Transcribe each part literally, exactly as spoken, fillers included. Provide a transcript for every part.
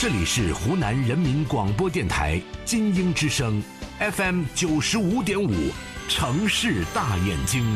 这里是湖南人民广播电台金鹰之声 F M 九十五点五，城市大眼睛。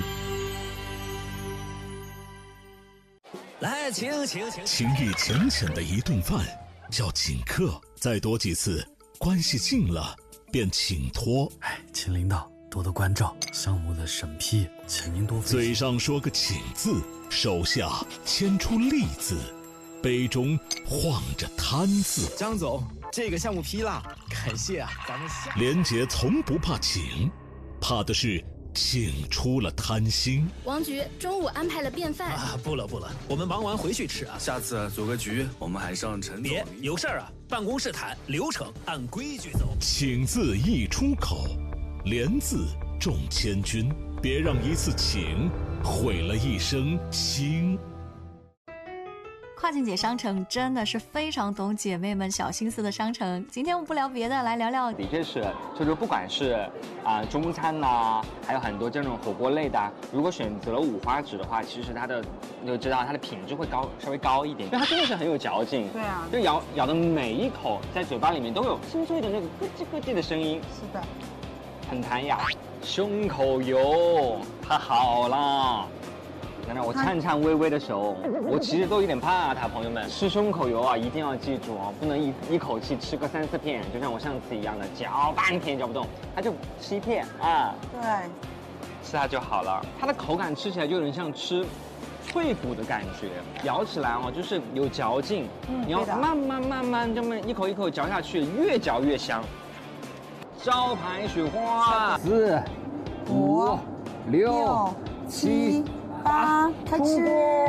来，请请请， 情谊浅浅的一顿饭叫请客，再多几次，关系近了便请托。 哎，请领导多多关照，项目的审批，请您多费心。 嘴上说个请字，手下牵出利字，杯中晃着贪字。 张总，这个项目批了，感谢啊，咱们下。 连杰从不怕请，怕的是请出了贪心。 王局中午安排了便饭啊，不了不了，我们忙完回去吃啊。 下次组个局，我们还上陈总。 别有事儿啊，办公室谈，流程按规矩走。 请字一出口，连字中千军，别让一次请毁了一生心。 跨境姐商城真的是非常懂姐妹们小心思的商城。今天我们不聊别的，来聊聊。 的确是，就是不管是啊、呃、中餐呐、啊，还有很多这种火锅类的、啊，如果选择了五花趾的话，其实它的你就知道它的品质会高，稍微高一点。因为它真的是很有嚼劲。 对啊， 就咬咬的每一口在嘴巴里面都有清脆的那个咯吱咯吱的声音。 是的， 很弹牙。胸口油它好了。让让我颤颤巍巍的手，我其实都有点怕它。朋友们，吃胸口油啊，一定要记住哦，不能一一口气吃个三四片，就像我上次一样的嚼半天嚼不动，它就吃一片啊， 对， 吃它就好了。它的口感吃起来就有点像吃脆骨的感觉，咬起来哦就是有嚼劲，嗯，你要慢慢慢慢这么一口一口嚼下去，越嚼越香。招牌雪花，四、五、六、七。 八，开吃！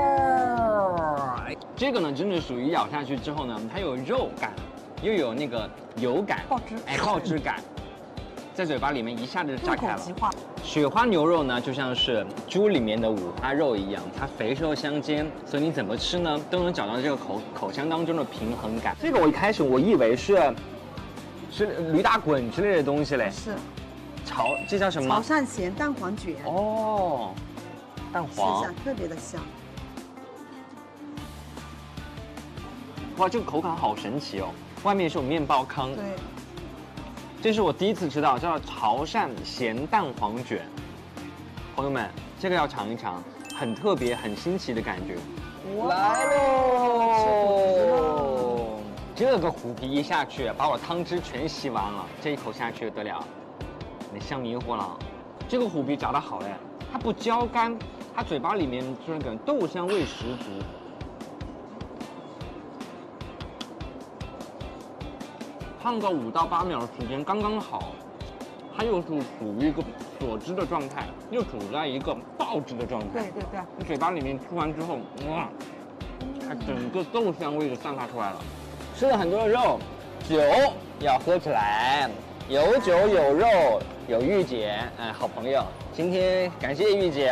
这个呢，真的属于咬下去之后呢，它有肉感，又有那个油感， 爆汁， 哎，爆汁感，在嘴巴里面一下子就炸开了。雪花牛肉呢，就像是猪里面的五花肉一样，它肥瘦相间，所以你怎么吃呢，都能找到这个口口腔当中的平衡感。这个我一开始我以为是是驴打滚之类的东西嘞， 是， 潮，这叫什么？ 潮汕咸蛋黄卷。 哦。蛋黄， 吃一下特别的香。 哇，这个口感好神奇哦！外面是有面包糠， 对， 这是我第一次吃到，叫潮汕咸蛋黄卷。朋友们，这个要尝一尝，很特别、很新奇的感觉。来喽！这个虎皮一下去，把我汤汁全吸完了，这一口下去得了，你香迷糊了。这个虎皮炸得好嘞，它不焦干。它嘴巴里面就那个豆香味十足，烫个五到八秒的时间刚刚好，它又是属于一个锁汁的状态，又处在一个爆汁的状态。 对对对， 你嘴巴里面吃完之后，哇，它整个豆香味就散发出来了。吃了很多的肉，酒要喝起来，有酒有肉有御姐，哎，好朋友。今天感谢御姐。